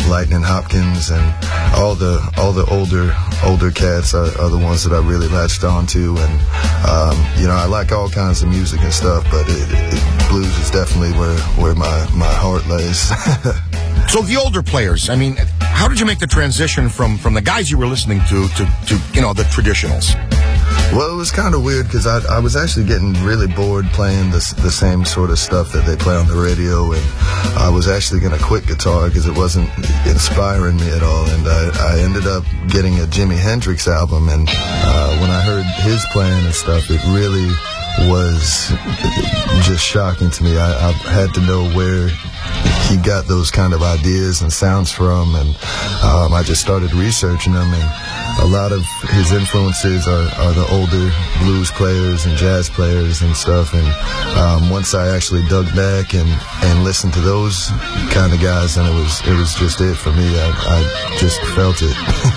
Lightning Hopkins, and all the older cats are the ones that I really latched on to. And I like all kinds of music and stuff, but blues is definitely where my heart lays. So the older players, I mean, how did you make the transition from the guys you were listening to the traditionals? Well, it was kind of weird because I was actually getting really bored playing the same sort of stuff that they play on the radio, and I was actually going to quit guitar because it wasn't inspiring me at all. And I ended up getting a Jimi Hendrix album, and when I heard his playing and stuff, it really was just shocking to me. I had to know where he got those kind of ideas and sounds from, and I just started researching them, and a lot of his influences are the older blues players and jazz players and stuff. And once I actually dug back and listened to those kind of guys, then it was just it for me. I just felt it.